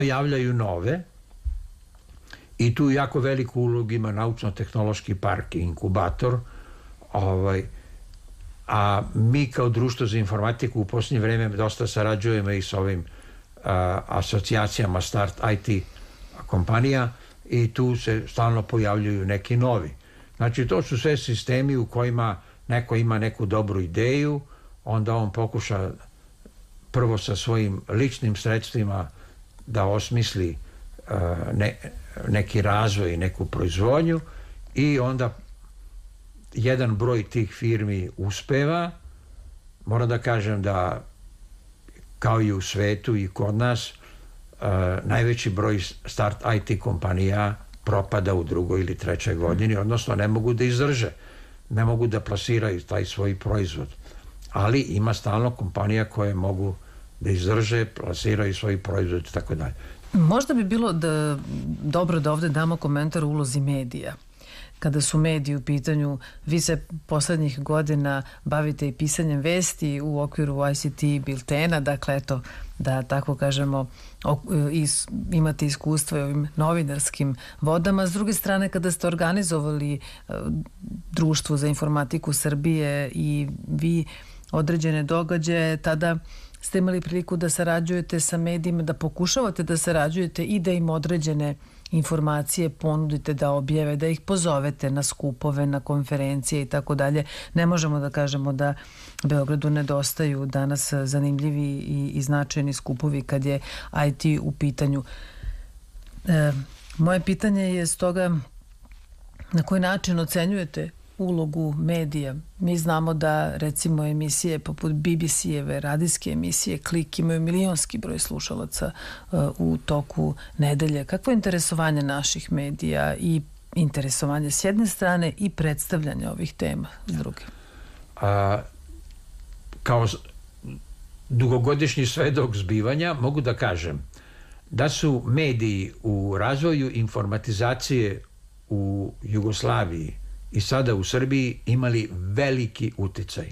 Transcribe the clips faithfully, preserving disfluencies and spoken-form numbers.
javljaju nove i tu jako veliku ulogu ima naučno-tehnološki park i inkubator, ovaj, a mi kao društvo za informatiku u posljednje vreme dosta sarađujemo i s ovim a, asocijacijama Start I T kompanija i tu se stalno pojavljuju neki novi. Znači, to su sve sistemi u kojima neko ima neku dobru ideju, onda on pokuša prvo sa svojim ličnim sredstvima da osmisli uh, ne, neki razvoj i neku proizvodnju i onda jedan broj tih firmi uspeva. Moram da kažem da kao i u svetu i kod nas uh, najveći broj Start I T kompanija propada u drugoj ili trećoj godini, odnosno ne mogu da izdrže, ne mogu da plasiraju taj svoj proizvod. Ali ima stalno kompanija koje mogu da izdrže, plasiraju svoj proizvod i tako dalje. Možda bi bilo da, dobro da ovde damo komentar o ulozi medija. Kada su mediji u pitanju, vi se poslednjih godina bavite i pisanjem vesti u okviru I C T biltena, dakle eto, da tako kažemo, is, imate iskustva i ovim novinarskim vodama. S druge strane, kada ste organizovali uh, Društvo za informatiku Srbije i vi određene događaje, tada ste imali priliku da sarađujete sa medijima, da pokušavate da sarađujete i da im određene informacije ponudite da objave, da ih pozovete na skupove, na konferencije i tako dalje. Ne možemo da kažemo da Beogradu nedostaju danas zanimljivi i, i značajni skupovi kad je I T u pitanju. E, moje pitanje je stoga na koji način ocenjujete ulogu medija. Mi znamo da recimo emisije poput B B C-eve, radijske emisije Klik imaju milionski broj slušalaca uh, u toku nedelje. Kakvo je interesovanje naših medija i interesovanje s jedne strane i predstavljanje ovih tema s druge? A, kao dugogodišnji svedok zbivanja mogu da kažem da su mediji u razvoju informatizacije u Jugoslaviji i sada u Srbiji imali veliki uticaj,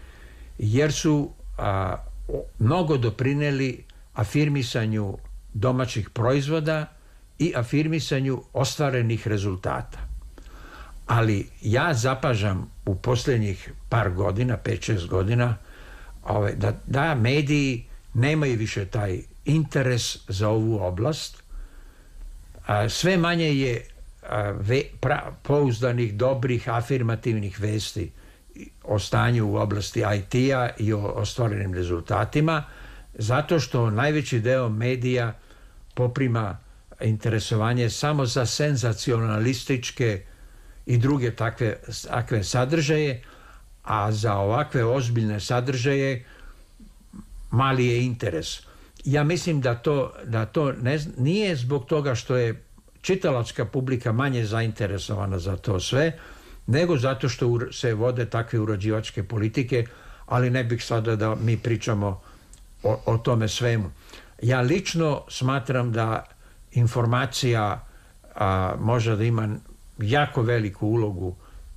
jer su a, mnogo doprineli afirmisanju domaćih proizvoda i afirmisanju ostvarenih rezultata. Ali ja zapažam u posljednjih par godina, pet šest godina, ove, da, da mediji nemaju više taj interes za ovu oblast. A, sve manje je Ve, pra, pouzdanih, dobrih, afirmativnih vesti o stanju u oblasti I T-a i o ostvarenim rezultatima, zato što najveći deo medija poprima interesovanje samo za senzacionalističke i druge takve, takve sadržaje, a za ovakve ozbiljne sadržaje mali je interes. Ja mislim da to, da to ne, nije zbog toga što je čitalačka publika manje zainteresovana za to sve, nego zato što se vode takve uređivačke politike, ali ne bih sada da mi pričamo o, o tome svemu. Ja lično smatram da informacija a, može da ima jako veliku ulogu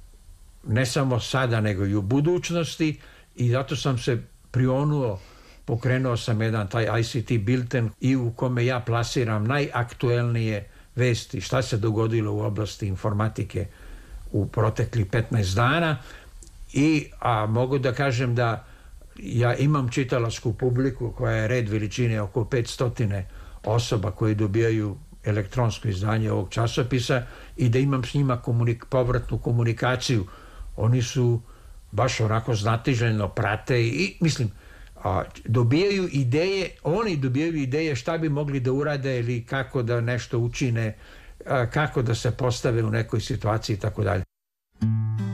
ne samo sada, nego i u budućnosti, i zato sam se prionuo, pokrenuo sam jedan taj I C T bilten i u kome ja plasiram najaktuelnije vesti, šta se dogodilo u oblasti informatike u proteklih petnaest dana, i a mogu da kažem da ja imam čitalačku publiku koja je red veličine oko petsto osoba koji dobijaju elektronsko izdanje ovog časopisa i da imam s njima komunik, povratnu komunikaciju. Oni su baš onako znatiželjno prate i mislim, a, dobijaju ideje, oni dobijaju ideje šta bi mogli da urade ili kako da nešto učine, a, kako da se postave u nekoj situaciji i tako dalje.